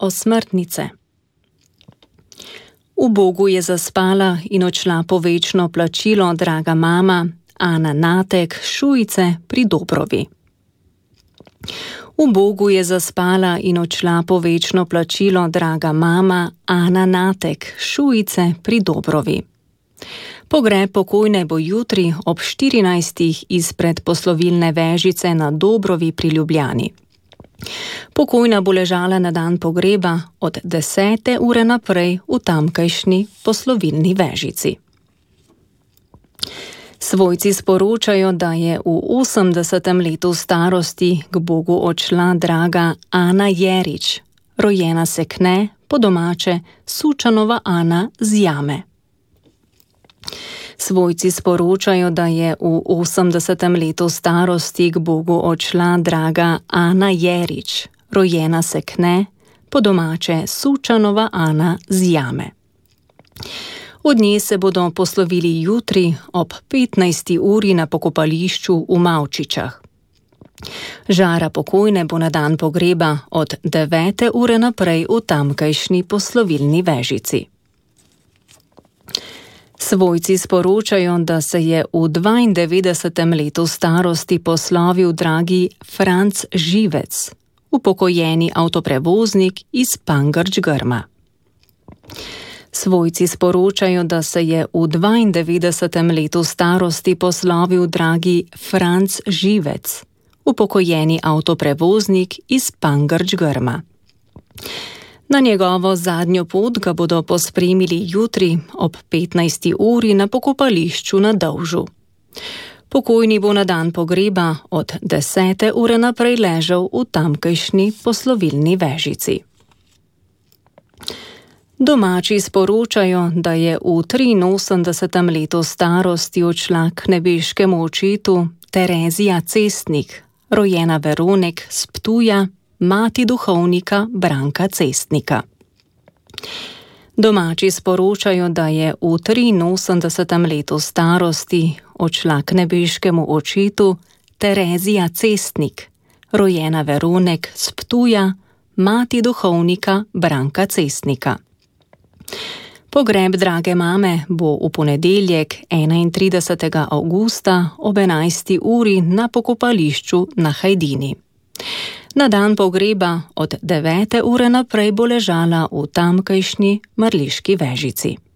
osmrtnice. V Bogu je zaspala in odšla po večno plačilo draga mama Ana Natek Šujice pri Dobrovi. V Bogu je zaspala in odšla po večno plačilo draga mama Ana Natek Šujice pri Dobrovi. Pogreb pokojne bo jutri ob 14. izpred poslovilne vežice na Dobrovi pri Ljubljani. Pokojna bo ležala na dan pogreba od 10. ure naprej v tamkajšnji poslovilni vežici. Svojci sporočajo, da je v 80. letu starosti k Bogu odšla draga Ana Jerič, rojena Sekne, po domače Sučanova Ana z Jame. Svojci sporočajo, da je v 80. letu starosti k Bogu odšla draga Ana Jerič, rojena Sekne, po domače Sučanova Ana z Jame. Od nje se bodo poslovili jutri ob 15. uri na pokopališču v Mavčičah. Žara pokojne bo na dan pogreba od 9. ure naprej v tamkajšnji poslovilni vežici. Svojci sporočajo, da se je v 92. letu starosti poslovil dragi Franc Živec, upokojeni avtoprevoznik iz Pangrč-Grma. Svojci sporočajo, da se je v 92. letu starosti poslovil dragi Franc Živec, upokojeni avtoprevoznik iz Pangrč-Grma. Na njegovo zadnjo pot ga bodo pospremili jutri ob 15. uri na pokopališču na Dovžu. Pokojni bo na dan pogreba od 10. ure naprej ležal v tamkajšnji poslovilni vežici. Domači sporočajo, da je v 83. letu starosti odšla k nebeškemu očetu Terezija Cestnik, rojena Veronek z Ptuja, mati duhovnika Branka Cestnika. Domači sporočajo, da je v 83. letu starosti odšla k nebeškemu očetu Terezija Cestnik, rojena Veronek z Ptuja, mati duhovnika Branka Cestnika. Pogreb drage mame bo v ponedeljek 31. avgusta ob 11. uri na pokopališču na Hajdini. Na dan pogreba od 9. ure naprej bo ležala v tamkajšnji mrliški vežici.